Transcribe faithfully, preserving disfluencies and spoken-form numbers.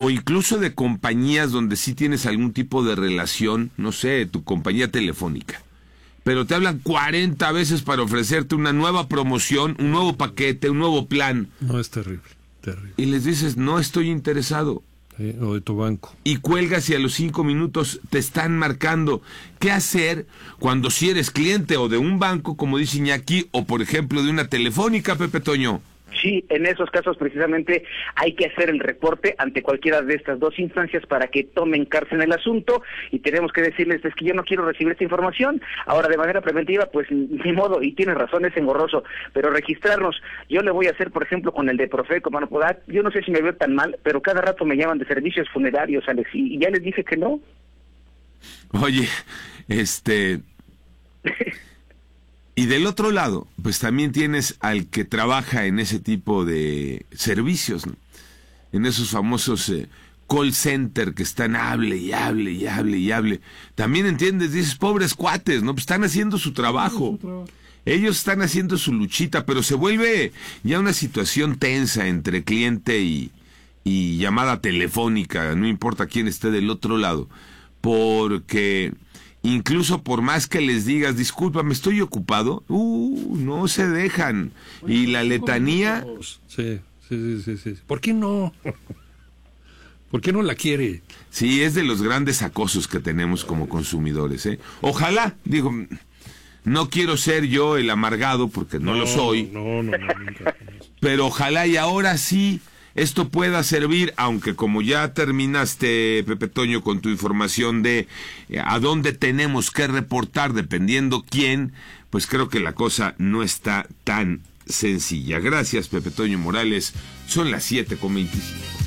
o incluso de compañías donde sí tienes algún tipo de relación, no sé, tu compañía telefónica, pero te hablan cuarenta veces para ofrecerte una nueva promoción, un nuevo paquete, un nuevo plan. No, es terrible, terrible. Y les dices, no estoy interesado. Sí, o de tu banco. Y cuelgas y a los cinco minutos te están marcando. ¿Qué hacer cuando si eres cliente o de un banco, como dice Iñaki, o por ejemplo de una telefónica, Pepe Toño? Sí, en esos casos precisamente hay que hacer el reporte ante cualquiera de estas dos instancias para que tomen carta en el asunto, y tenemos que decirles, es que yo no quiero recibir esta información. Ahora, de manera preventiva, pues ni modo, y tienes razón, es engorroso, pero registrarnos, yo le voy a hacer, por ejemplo, con el de Profeco, mano, yo no sé si me veo tan mal, pero cada rato me llaman de servicios funerarios, Alex, y, y ya les dije que no. Oye, este... Y del otro lado, pues también tienes al que trabaja en ese tipo de servicios, ¿no? En esos famosos eh, call center que están hable y hable y hable y hable. También entiendes, dices, pobres cuates, ¿no? Pues están haciendo su trabajo. Ellos están haciendo su luchita, pero se vuelve ya una situación tensa entre cliente y, y llamada telefónica, no importa quién esté del otro lado, porque... Incluso por más que les digas, discúlpame, estoy ocupado, uh, no se dejan. Bueno, y la letanía... Sí, sí, sí, sí. ¿Por qué no? ¿Por qué no la quiere? Sí, es de los grandes acosos que tenemos como consumidores, ¿eh? Ojalá, digo, no quiero ser yo el amargado, porque no, no lo soy. No, no, no, nunca. Pero ojalá y ahora sí esto pueda servir, aunque como ya terminaste, Pepe Toño, con tu información de eh, a dónde tenemos que reportar dependiendo quién, pues creo que la cosa no está tan sencilla. Gracias, Pepe Toño Morales. Son las siete con veinticinco.